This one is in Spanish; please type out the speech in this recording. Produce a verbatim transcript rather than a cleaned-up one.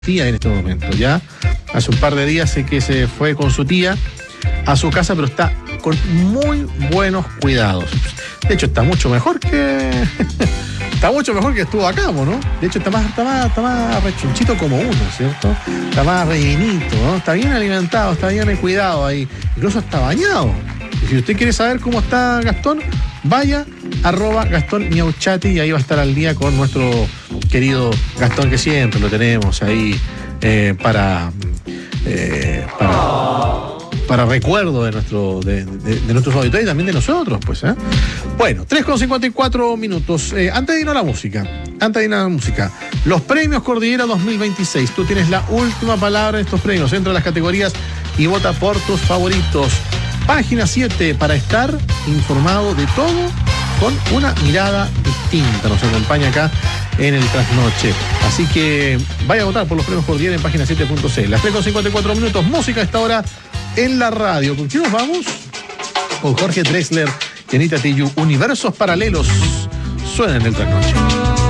tía en este momento, ¿ya? Hace un par de días sé que se fue con su tía a su casa, pero está con muy buenos cuidados. De hecho, está mucho mejor que... está mucho mejor que estuvo acá, ¿no? De hecho, está más, está más, está más rechonchito como uno, ¿cierto? Está más rellenito, ¿no? Está bien alimentado, está bien cuidado ahí. Incluso está bañado. Y si usted quiere saber cómo está Gastón, vaya arroba Gastón Miauchati y ahí va a estar al día con nuestro querido Gastón, que siempre lo tenemos ahí eh, para, eh, para para recuerdo de nuestro de, de, de nuestros auditores y también de nosotros, pues, ¿eh? Bueno, tres con cincuenta y cuatro minutos. Eh, antes de irnos a la música, antes de irnos a la música, los premios Cordillera dos mil veintiséis. Tú tienes la última palabra en estos premios. Entra a las categorías y vota por tus favoritos. Página siete para estar informado de todo con una mirada distinta. Nos acompaña acá en el Trasnoche. Así que vaya a votar por los premios Cordillera en página siete punto c l. Las tres con cincuenta y cuatro minutos. Música a esta hora en la radio. ¿Con quién nos vamos? Con Jorge Drexler y Anita Tijoux. Universos paralelos suenan en el Trasnoche.